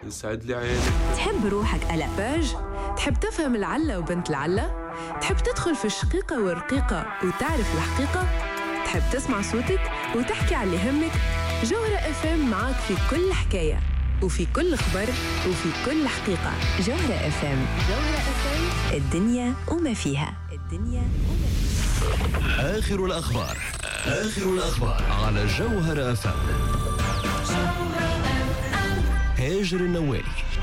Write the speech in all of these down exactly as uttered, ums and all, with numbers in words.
يسعد لي عينك. تحب روحك ألا باج؟ تحب تفهم العلة وبنت العلة؟ تحب تدخل في الشقيقة والرقيقة وتعرف الحقيقة؟ تحب تسمع صوتك وتحكي على اللي يهمك؟ جوهرة اف ام معاك في كل حكاية وفي كل خبر وفي كل حقيقة. جوهرة اف ام، جوهرة اف ام، الدنيا وما فيها، الدنيا وما فيها. آخر الأخبار، آخر الأخبار على جوهرة اف ام. هاجر النوالي.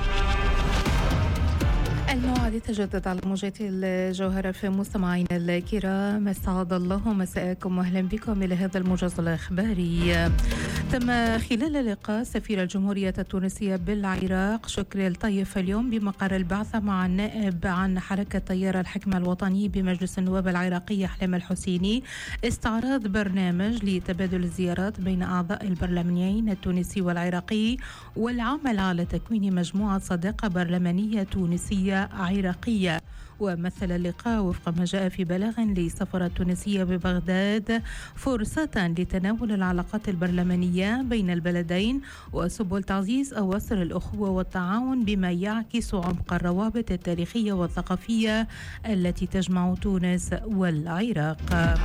الموعد يتجدد على موجات الجوهرة في مستمعينا الكرام. اسعد الله مساءكم واهلا بكم الى هذا الموجز الاخباري. تم خلال لقاء سفير الجمهورية التونسية بالعراق شكري الطيف اليوم بمقر البعثة مع النائب عن حركة تيار الحكمة الوطني بمجلس النواب العراقي حليم الحسيني استعراض برنامج لتبادل الزيارات بين أعضاء البرلمانيين التونسي والعراقي والعمل على تكوين مجموعة صداقة برلمانية تونسية عراقية. ومثل اللقاء وفق ما جاء في بلاغ للسفارة التونسية ببغداد فرصة لتناول العلاقات البرلمانية بين البلدين وسبل تعزيز أواصر الأخوة والتعاون بما يعكس عمق الروابط التاريخية والثقافية التي تجمع تونس والعراق.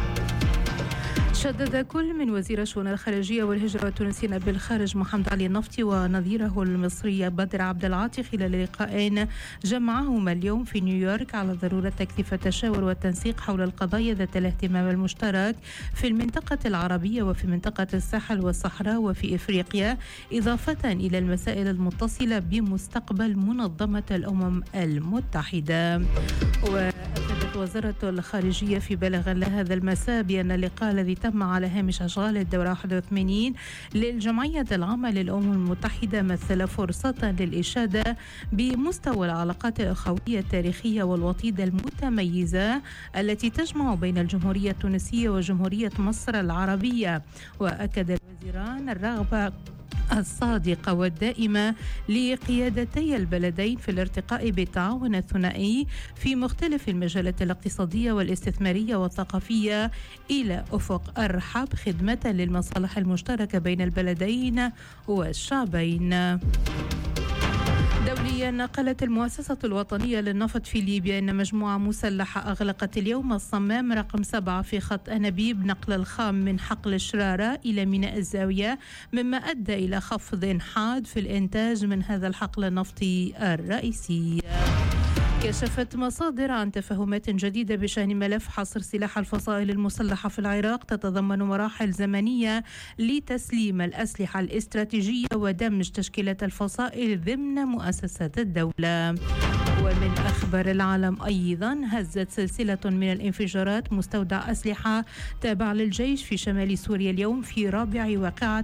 شدد كل من وزير الشؤون الخارجية والهجرة والتونسيين بالخارج محمد علي النفطي ونظيره المصري بدر عبد العاطي خلال لقاء جمعهما اليوم في نيويورك على ضرورة تكثيف التشاور والتنسيق حول القضايا ذات الاهتمام المشترك في المنطقة العربية وفي منطقة الساحل والصحراء وفي إفريقيا، إضافة إلى المسائل المتصلة بمستقبل منظمة الأمم المتحدة. وأكدت وزارة الخارجية في بلاغ لها هذا المساء بأن اللقاء الذي تم على هامش أشغال الدورة واحد وثمانين للجمعية العامة للأمم المتحدة مثل فرصة للإشادة بمستوى العلاقات الأخوية التاريخية والوطيدة المتميزة التي تجمع بين الجمهورية التونسية وجمهورية مصر العربية. وأكد الوزيران الرغبة الصادقة والدائمة لقيادتي البلدين في الارتقاء بالتعاون الثنائي في مختلف المجالات الاقتصادية والاستثمارية والثقافية إلى أفق أرحب خدمة للمصالح المشتركة بين البلدين والشعبين. دوليا، قالت المؤسسة الوطنية للنفط في ليبيا أن مجموعة مسلحة أغلقت اليوم الصمام رقم سبعة في خط أنابيب نقل الخام من حقل الشرارة إلى ميناء الزاوية، مما أدى إلى خفض حاد في الإنتاج من هذا الحقل النفطي الرئيسي. كشفت مصادر عن تفاهمات جديدة بشأن ملف حصر سلاح الفصائل المسلحة في العراق تتضمن مراحل زمنية لتسليم الأسلحة الاستراتيجية ودمج تشكيلات الفصائل ضمن مؤسسات الدولة. ومن أخبار العالم أيضا، هزت سلسلة من الانفجارات مستودع أسلحة تابع للجيش في شمال سوريا اليوم في رابع واقعة